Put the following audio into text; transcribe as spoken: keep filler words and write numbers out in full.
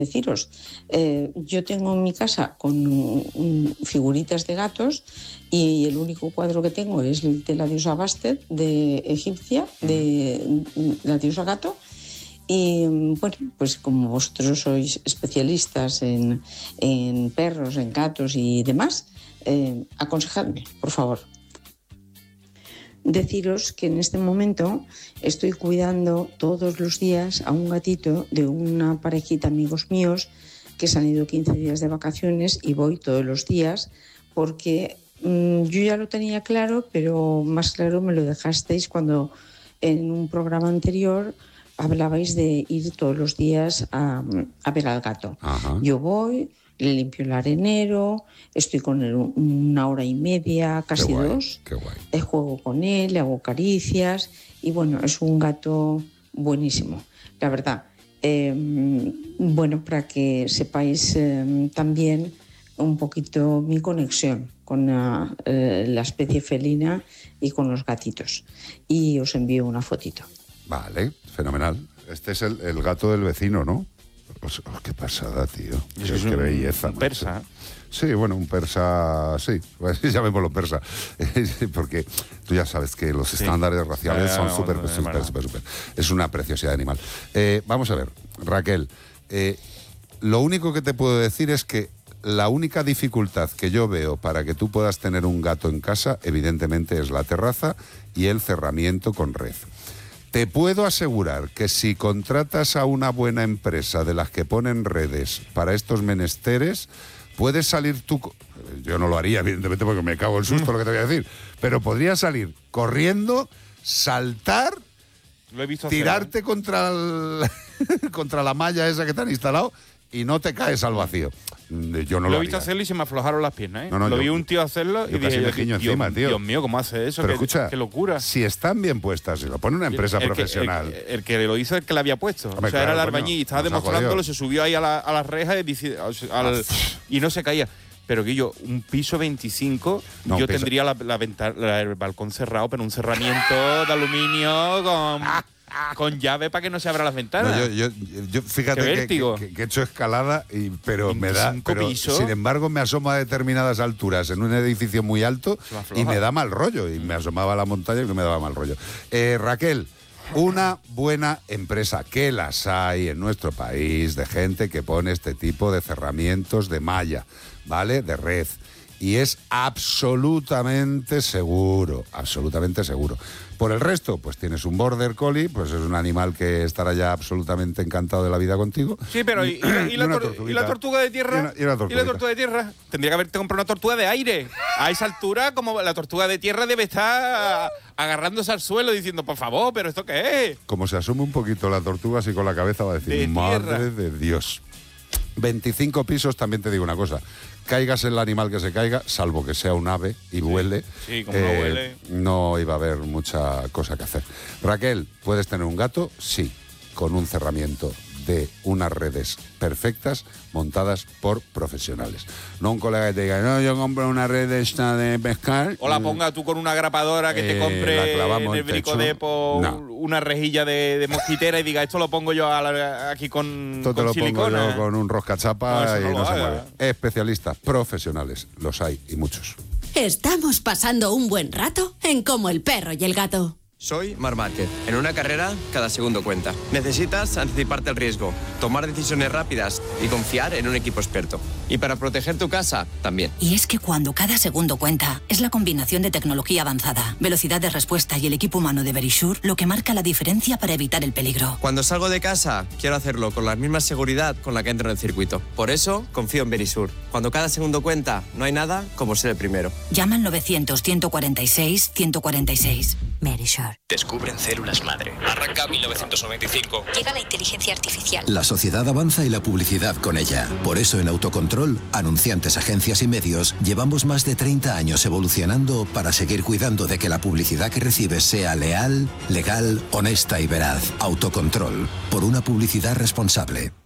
deciros. Eh, yo tengo en mi casa con um, figuritas de gatos y el único cuadro que tengo es el de la diosa Bastet, de egipcia, de, de la diosa gato. Y bueno, pues como vosotros sois especialistas en, en perros, en gatos y demás, eh, aconsejadme, por favor. Deciros que en este momento estoy cuidando todos los días a un gatito de una parejita amigos míos que se han ido quince días de vacaciones y voy todos los días porque mmm, yo ya lo tenía claro, pero más claro me lo dejasteis cuando en un programa anterior hablabais de ir todos los días a, a ver al gato. Ajá. Yo voy, le limpio el arenero, estoy con él una hora y media, casi Qué guay, dos. qué guay. Eh, juego con él, le hago caricias y bueno, es un gato buenísimo, la verdad. Eh, bueno, para que sepáis eh, también un poquito mi conexión con la, eh, la especie felina y con los gatitos. Y os envío una fotito. Vale, fenomenal. Este es el, el gato del vecino, ¿no? Pues, oh, qué pasada, tío. Qué, es qué un belleza. Un persa. Macho. Sí, bueno, un persa, sí, llamémoslo persa, porque tú ya sabes que los sí. estándares raciales eh, son súper, no, súper, súper, súper. Es una preciosidad animal. Eh, vamos a ver, Raquel, eh, lo único que te puedo decir es que la única dificultad que yo veo para que tú puedas tener un gato en casa, evidentemente, es la terraza y el cerramiento con red. Te puedo asegurar que si contratas a una buena empresa de las que ponen redes para estos menesteres, puedes salir tú... Yo no lo haría, evidentemente, porque me cago el susto lo que te voy a decir, pero podrías salir corriendo, saltar, lo he visto tirarte hacer, ¿eh? contra, el, contra la malla esa que te han instalado y no te caes al vacío. Yo no lo, lo he haría. visto hacerlo y se me aflojaron las piernas, ¿eh? No, no, lo yo, vi un tío hacerlo y dije, me giño Dios, encima, tío. Dios mío, ¿cómo hace eso? Pero qué, escucha, qué locura. Si están bien puestas, si lo pone una empresa el, el profesional... Que, el, el, que lo hizo es el que le había puesto. Hombre, o sea, claro, era el albañil y estaba demostrándolo, se subió ahí a la, a las rejas y, dice, al, y no se caía. Pero que yo, un piso veinticinco, no, yo tendría la, la ventana, la, el balcón cerrado, pero un cerramiento de aluminio con... con llave para que no se abran las ventanas. No, yo, yo, yo fíjate que, que, que, que he hecho escalada, y, pero me da. Pero, pisos. Sin embargo, me asomo a determinadas alturas en un edificio muy alto y me da mal rollo. Y me asomaba a la montaña y me daba mal rollo. Eh, Raquel, una buena empresa, que las hay en nuestro país, de gente que pone este tipo de cerramientos de malla, ¿vale? De red. Y es absolutamente seguro, absolutamente seguro. Por el resto, pues tienes un border collie, pues es un animal que estará ya absolutamente encantado de la vida contigo. Sí, pero ¿y, y, y, y, la, tor ¿y la tortuga de tierra? Y, una, y, una ¿Y la tortuga de tierra? Tendría que haberte comprado una tortuga de aire. A esa altura, como la tortuga de tierra debe estar agarrándose al suelo diciendo, por favor, ¿pero esto qué es? Como se asume un poquito la tortuga, así con la cabeza va a decir, de madre tierra. de Dios. veinticinco pisos, también te digo una cosa. Caigas el animal que se caiga, salvo que sea un ave y sí, vuele, sí, como eh, no vuele, no iba a haber mucha cosa que hacer. Raquel, ¿puedes tener un gato? Sí, con un cerramiento de unas redes perfectas montadas por profesionales. No un colega que te diga, no, yo compro una red esta de pescar. O la ponga tú con una grapadora que eh, te compre en el Bricodepo no. una rejilla de, de mosquitera y diga, esto lo pongo yo a la, aquí con, esto con te lo silicona. pongo yo con un roscachapa no, y no, no se haga. mueve. Especialistas, profesionales, los hay y muchos. Estamos pasando un buen rato en Como el perro y el gato. Soy Marc Márquez. En una carrera, cada segundo cuenta. Necesitas anticiparte al riesgo, tomar decisiones rápidas y confiar en un equipo experto. Y para proteger tu casa, también. Y es que cuando cada segundo cuenta, es la combinación de tecnología avanzada, velocidad de respuesta y el equipo humano de Verisure lo que marca la diferencia para evitar el peligro. Cuando salgo de casa, quiero hacerlo con la misma seguridad con la que entro en el circuito. Por eso, confío en Verisure. Cuando cada segundo cuenta, no hay nada como ser el primero. Llama al novecientos, ciento cuarenta y seis, ciento cuarenta y seis. Verisure. Descubren células madre. Arranca mil novecientos noventa y cinco. Llega la inteligencia artificial. La sociedad avanza y la publicidad con ella. Por eso en Autocontrol, anunciantes, agencias y medios, llevamos más de treinta años evolucionando para seguir cuidando de que la publicidad que recibes sea leal, legal, honesta y veraz. Autocontrol. Por una publicidad responsable.